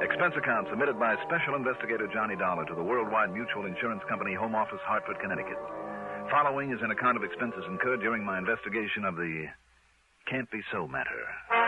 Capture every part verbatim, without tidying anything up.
Expense account submitted by Special Investigator Johnny Dollar to the Worldwide Mutual Insurance Company, Home Office, Hartford, Connecticut. Following is an account of expenses incurred during my investigation of the Can't Be So matter.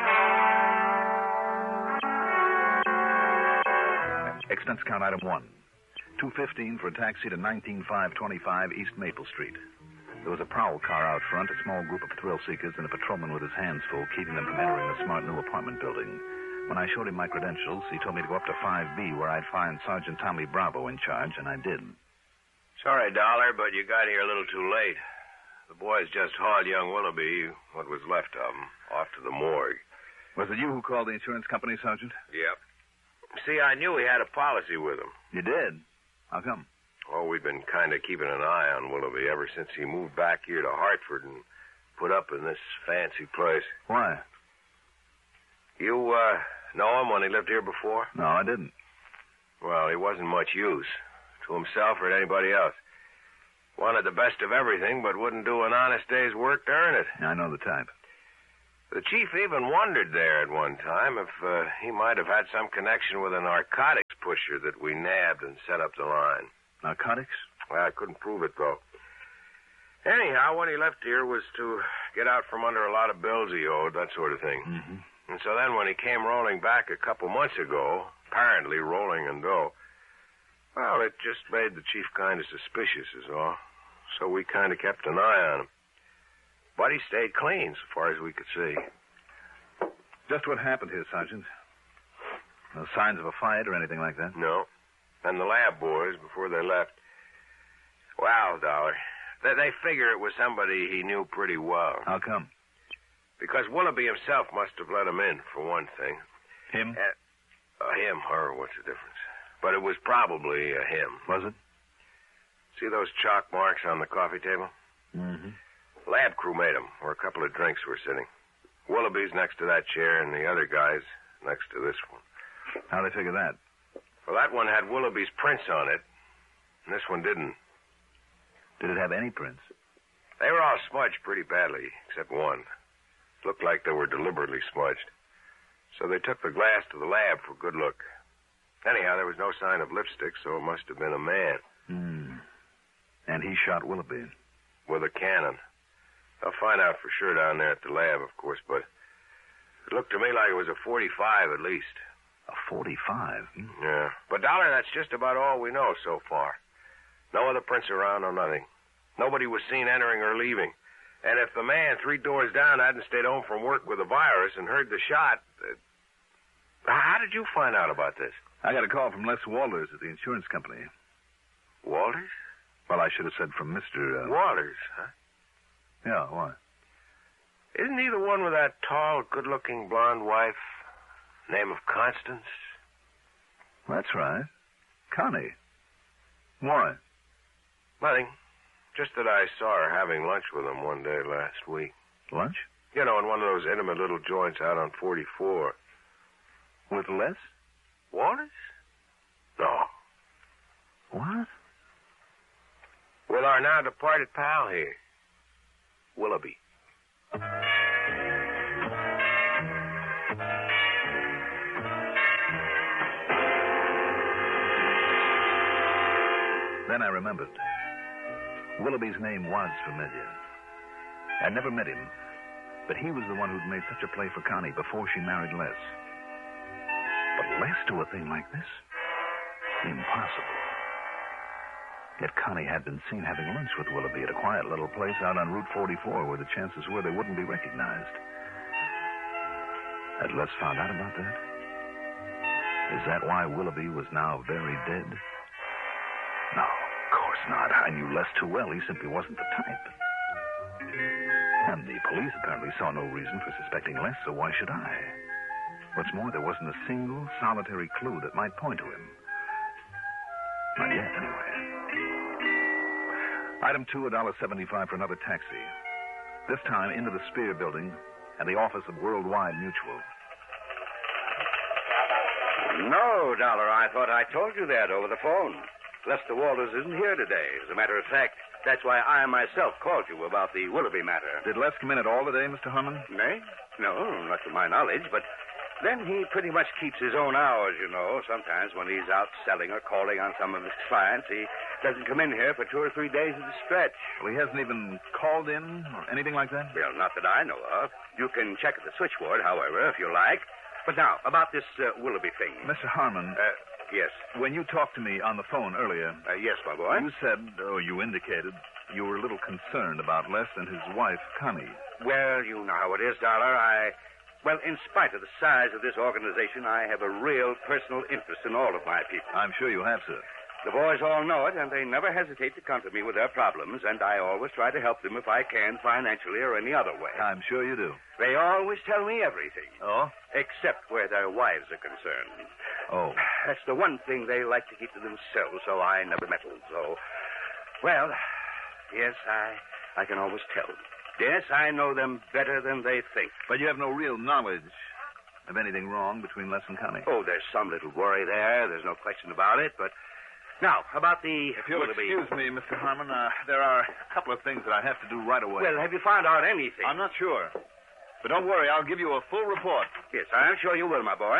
Expense account item one. two fifteen for a taxi to nineteen five twenty-five East Maple Street. There was a prowl car out front, a small group of thrill seekers, and a patrolman with his hands full, keeping them from entering the smart new apartment building. When I showed him my credentials, he told me to go up to five B, where I'd find Sergeant Tommy Bravo in charge, and I did. Sorry, Dollar, but you got here a little too late. The boys just hauled young Willoughby, what was left of him, off to the morgue. Was it you who called the insurance company, Sergeant? Yep. See, I knew he had a policy with him. You did? How come? Oh, we've been kind of keeping an eye on Willoughby ever since he moved back here to Hartford and put up in this fancy place. Why? You, uh, know him when he lived here before? No, I didn't. Well, he wasn't much use to himself or to anybody else. Wanted the best of everything, but wouldn't do an honest day's work to earn it. I know the type. The chief even wondered there at one time if uh, he might have had some connection with a narcotics pusher that we nabbed and set up the line. Narcotics? Well, I couldn't prove it, though. Anyhow, what he left here was to get out from under a lot of bills he owed, that sort of thing. Mm-hmm. And so then when he came rolling back a couple months ago, apparently rolling in dough, well, it just made the chief kind of suspicious is all. So we kind of kept an eye on him. But he stayed clean so far as we could see. Just what happened here, Sergeant? No signs of a fight or anything like that? No. And the lab boys, before they left, wow, Dollar, they, they figure it was somebody he knew pretty well. How come? Because Willoughby himself must have let him in, for one thing. Him? Uh, uh, him, her, what's the difference? But it was probably uh, him. Was it? See those chalk marks on the coffee table? Mm-hmm. Lab crew made them, where a couple of drinks were sitting. Willoughby's next to that chair, and the other guy's next to this one. How'd they figure that? Well, that one had Willoughby's prints on it, and this one didn't. Did it have any prints? They were all smudged pretty badly, except one. Looked like they were deliberately smudged. So they took the glass to the lab for good look. Anyhow, there was no sign of lipstick, so it must have been a man. Hmm. And he shot Willoughby. With a cannon. They'll find out for sure down there at the lab, of course, but it looked to me like it was a forty-five at least. A forty-five? Hmm. Yeah. But, Dollar, that's just about all we know so far. No other prints around or nothing. Nobody was seen entering or leaving. And if the man three doors down hadn't stayed home from work with a virus and heard the shot... Uh, how did you find out about this? I got a call from Les Walters at the insurance company. Walters? Well, I should have said from Mister Uh... Walters, huh? Yeah, why? Isn't he the one with that tall, good-looking blonde wife? Name of Constance? That's right. Connie. Why? Nothing. Just that I saw her having lunch with him one day last week. Lunch? You know, in one of those intimate little joints out on forty-four. With Les? Walters? No. What? With our now departed pal here, Willoughby. Then I remembered. Willoughby's name was familiar. I never met him, but he was the one who'd made such a play for Connie before she married Les. But Les do a thing like this? Impossible. Yet Connie had been seen having lunch with Willoughby at a quiet little place out on Route forty-four where the chances were they wouldn't be recognized. Had Les found out about that? Is that why Willoughby was now very dead? No, of course not. I knew Les too well. He simply wasn't the type. And the police apparently saw no reason for suspecting Les, so why should I? What's more, there wasn't a single solitary clue that might point to him. Not yet, anyway. Item two, one dollar seventy-five for another taxi. This time into the Spear Building and the office of Worldwide Mutual. No, Dollar, I thought I told you that over the phone. Lester Walters isn't here today. As a matter of fact, that's why I myself called you about the Willoughby matter. Did Les come in at all today, Mister Harmon? Nay? No, not to my knowledge, but Then he pretty much keeps his own hours, you know. Sometimes when he's out selling or calling on some of his clients, he doesn't come in here for two or three days at a stretch. Well, he hasn't even called in or anything like that? Well, not that I know of. You can check at the switchboard, however, if you like. But now, about this uh, Willoughby thing. Mister Harmon. Uh, yes. When you talked to me on the phone earlier. Uh, yes, my boy. You said, or you indicated, you were a little concerned about Les and his wife, Connie. Well, you know how it is, Dollar. I... Well, in spite of the size of this organization, I have a real personal interest in all of my people. I'm sure you have, sir. The boys all know it, and they never hesitate to come to me with their problems, and I always try to help them if I can, financially or any other way. I'm sure you do. They always tell me everything. Oh? Except where their wives are concerned. Oh. That's the one thing they like to keep to themselves, so I never meddle. So, well, yes, I, I can always tell. Yes, I know them better than they think. But you have no real knowledge of anything wrong between Les and Connie. Oh, there's some little worry there. There's no question about it, but... Now, about the... If you'll excuse me, Mister Harmon, uh, there are a couple of things that I have to do right away. Well, have you found out anything? I'm not sure. But don't worry, I'll give you a full report. Yes, I'm sure you will, my boy.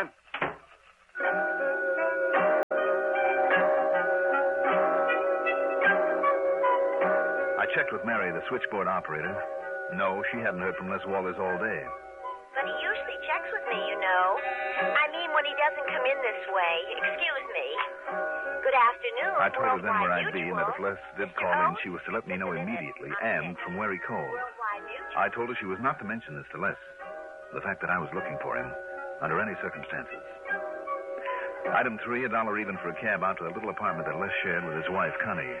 I checked with Mary, the switchboard operator. No, she hadn't heard from Les Walters all day. But he usually checks with me, you know. I mean, when he doesn't come in this way. Excuse me. Good afternoon. I told her then where I'd Worldwide be and that if Les did call in, she was to let me know immediately and from where he called. Worldwide Mutual. I told her she was not to mention this to Les. The fact that I was looking for him under any circumstances. Item three, a dollar even for a cab out to the little apartment that Les shared with his wife, Connie.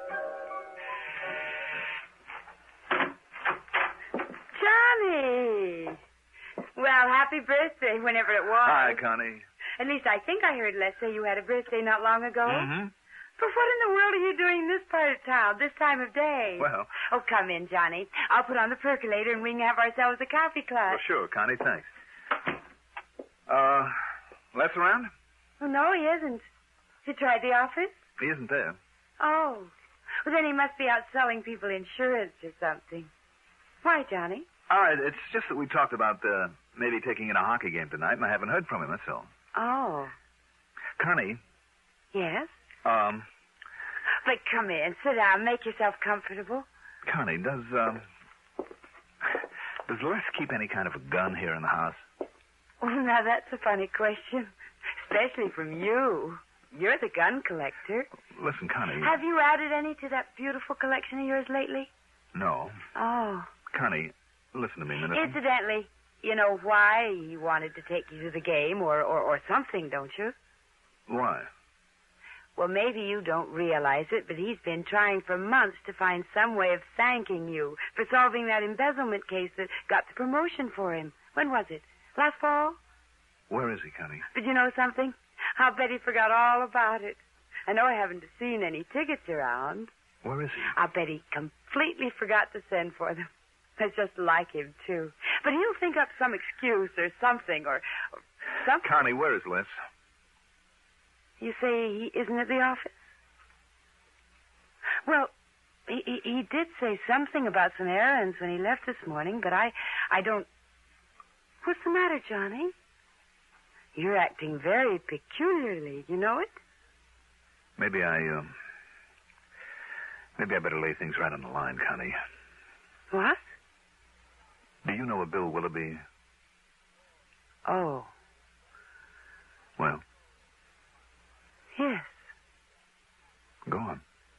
Johnny! Well, happy birthday, whenever it was. Hi, Connie. At least I think I heard Les say you had a birthday not long ago. Mm-hmm. But what in the world are you doing in this part of town, this time of day? Well... Oh, come in, Johnny. I'll put on the percolator and we can have ourselves a coffee club. Well, sure, Connie, thanks. Uh, Les around? Oh, no, he isn't. You tried the office? He isn't there. Oh. Well, then he must be out selling people insurance or something. Why, Johnny? All right, it's just that we talked about uh, maybe taking in a hockey game tonight, and I haven't heard from him, that's all. Oh. Connie, Yes? um, But come in, sit down, make yourself comfortable. Connie, does, um, does Les keep any kind of a gun here in the house? Oh, now that's a funny question. Especially from you. You're the gun collector. Listen, Connie. Have you added any to that beautiful collection of yours lately? No. Oh. Connie, listen to me a minute. Incidentally, you know why he wanted to take you to the game or, or, or something, don't you? Why? Well, maybe you don't realize it, but he's been trying for months to find some way of thanking you for solving that embezzlement case that got the promotion for him. When was it? Last fall? Where is he, Connie? But you know something? I'll bet he forgot all about it. I know I haven't seen any tickets around. Where is he? I'll bet he completely forgot to send for them. That's just like him, too. But he'll think up some excuse or something or, or something. Connie, where is Les? You say he isn't at the office? Well, he, he, he did say something about some errands when he left this morning, but I, I don't... What's the matter, Johnny? You're acting very peculiarly. You know it? Maybe I, uh... Maybe I better lay things right on the line, Connie. What? Do you know a Bill Willoughby? Oh. Well, Yes. go on.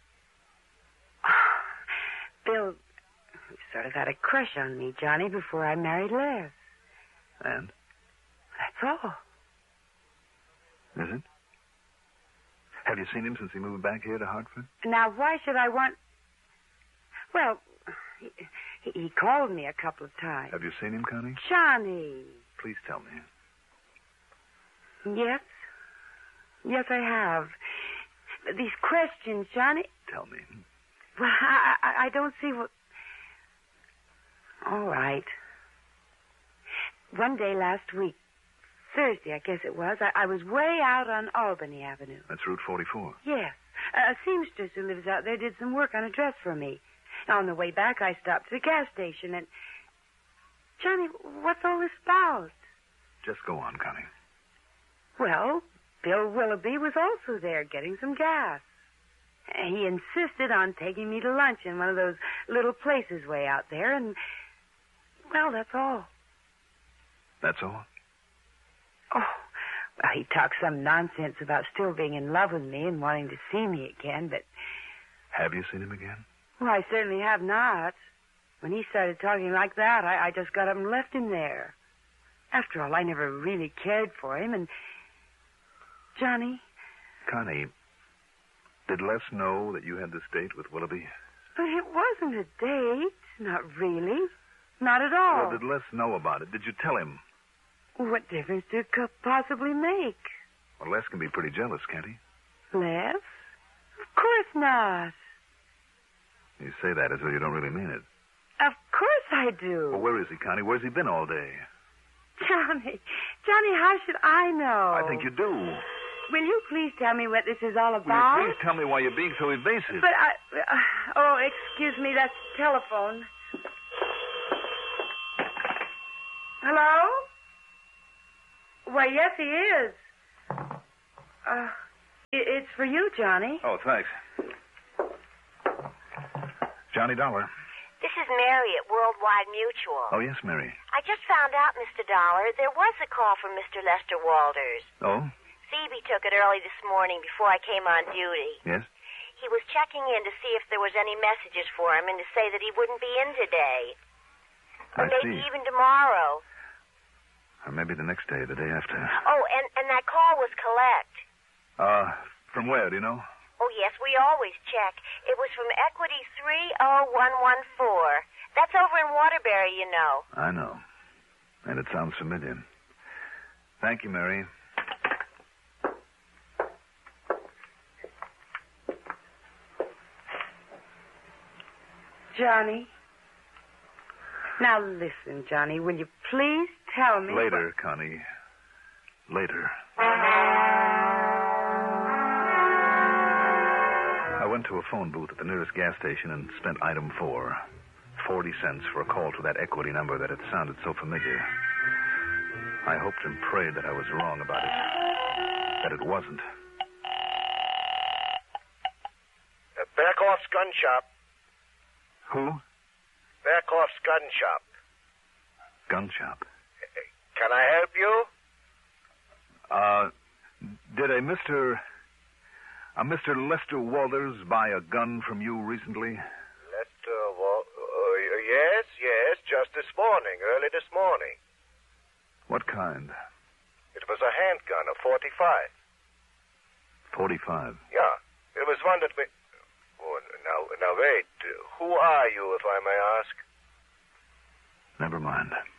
Bill sort of had a crush on me, Johnny, before I married Les. And? That's all. Is it? Have you seen him since he moved back here to Hartford? Now, why should I want... Well, he, he called me a couple of times. Have you seen him, Connie? Johnny. Please tell me. Yes. Yes, I have. These questions, Johnny... Tell me. Well, I, I, I don't see what... All right. One day last week, Thursday, I guess it was, I, I was way out on Albany Avenue. That's Route forty-four. Yes. A seamstress who lives out there did some work on a dress for me. On the way back, I stopped at the gas station and... Johnny, what's all this about? Just go on, Connie. Well, Bill Willoughby was also there getting some gas. He insisted on taking me to lunch in one of those little places way out there, and, well, that's all. That's all? Oh, well, he talked some nonsense about still being in love with me and wanting to see me again, but... Have you seen him again? Well, I certainly have not. When he started talking like that, I, I just got up and left him there. After all, I never really cared for him, and... Johnny? Connie, did Les know that you had this date with Willoughby? But it wasn't a date. Not really. Not at all. Well, did Les know about it? Did you tell him? What difference did it could possibly make? Well, Les can be pretty jealous, can't he? Les? Of course not. You say that as though you don't really mean it. Of course I do. Well, where is he, Connie? Where's he been all day? Johnny, Johnny, how should I know? I think you do. Will you please tell me what this is all about? Will you please tell me why you're being so evasive? But I... Uh, oh, excuse me, that's the telephone. Hello? Why, yes, he is. Uh, it, it's for you, Johnny. Oh, thanks. Johnny Dollar. This is Mary at Worldwide Mutual. Oh, yes, Mary. I just found out, Mister Dollar, there was a call from Mister Lester Walters. Oh? Phoebe took it early this morning before I came on duty. Yes? He was checking in to see if there was any messages for him and to say that he wouldn't be in today. Or I maybe see. even tomorrow. Or maybe the next day, the day after. Oh, and, and that call was collect. Uh, from where, do you know? Oh, yes, we always check. It was from Equity three oh one one four. That's over in Waterbury, you know. I know. And it sounds familiar. Thank you, Mary. Johnny. Now listen, Johnny, will you please tell me... Later, what... Connie. Later. I went to a phone booth at the nearest gas station and spent item four. Forty cents for a call to that Equity number that had sounded so familiar. I hoped and prayed that I was wrong about it. That it wasn't. Uh, Bearcloth's Gun Shop. Who? Bearcloth's Gun Shop. Gun shop. Can I help you? Uh, did a Mister... A Mister Lester Walters buy a gun from you recently? Lester Wal... Uh, yes, yes, just this morning, early this morning. What kind? It was a handgun, a forty-five. forty-five? Yeah, it was one that we... Oh, now, now wait. Who are you, if I may ask? Never mind.